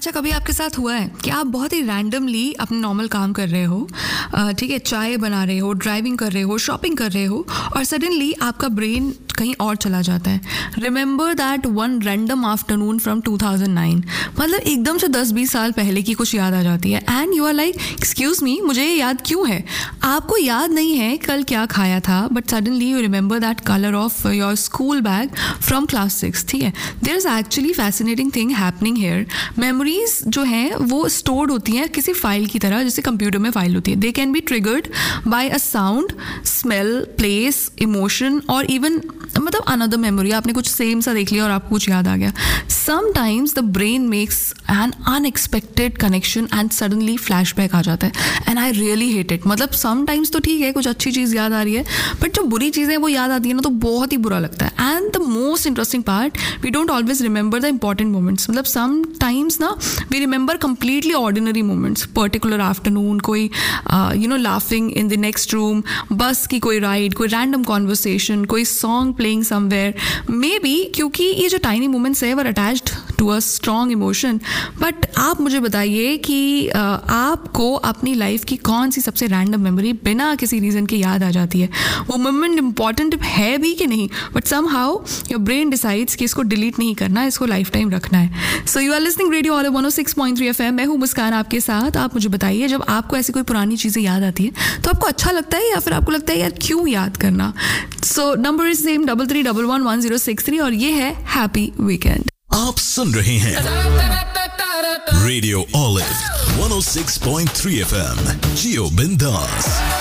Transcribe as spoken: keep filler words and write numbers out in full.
अच्छा, कभी आपके साथ हुआ है कि आप बहुत ही रैंडमली अपने नॉर्मल काम कर रहे हो, ठीक है, चाय बना रहे हो, ड्राइविंग कर रहे हो, शॉपिंग कर रहे हो, और सडनली आपका ब्रेन कहीं और चला जाता है. Remember that one random afternoon from two thousand nine. मतलब एकदम से दस बीस साल पहले की कुछ याद आ जाती है and you are like excuse me, मुझे ये याद क्यों है? आपको याद नहीं है कल क्या खाया था, but suddenly you remember that colour of your school bag from class six. ठीक है, there is actually fascinating thing happening here. Memories जो हैं वो स्टोर्ड होती हैं किसी फाइल की तरह, जैसे कंप्यूटर में फाइल होती है. They can be triggered by a sound, smell, place, emotion और इवन मतलब अनदर मेमोरी. आपने कुछ सेम सा देख लिया और आपको कुछ याद आ गया. Sometimes the brain makes an unexpected connection and suddenly flashback आ जाता है and I really hate it. मतलब समटाइम्स तो ठीक है, कुछ अच्छी चीज़ याद आ रही है, बट जो बुरी चीज़ें वो याद आती है ना तो बहुत ही बुरा लगता है. And the most interesting part, we don't always remember the important moments. मतलब समटाइम्स ना we remember completely ordinary moments, particular afternoon, कोई you know laughing in the next room, बस की कोई राइड, कोई रैंडम कॉन्वर्सेशन, कोई song playing somewhere. May be क्योंकि ये जो टाइनी मोमेंट्स है वर attached to a strong emotion. But आप मुझे बताइए कि uh, आपको अपनी लाइफ की कौन सी सबसे रैंडम मेमोरी बिना किसी रीज़न के याद आ जाती है? वो मोमेंट इंपॉर्टेंट है भी कि नहीं, but some how your brain decides कि इसको डिलीट नहीं करना, इसको लाइफ टाइम रखना है. So you are listening radio all one O six point three F M. मैं हूँ मुस्कान आपके साथ. आप मुझे बताइए, जब आपको ऐसी कोई पुरानी चीज़ें याद आती है तो आपको अच्छा लगता है या फिर आपको लगता है यार क्यों याद करना? So number is same double three double one one zero six three और ये है हैप्पी वीकेंड. आप सुन रहे हैं रेडियो ऑलिव वन ओ six point three F M. जियो बिंदास.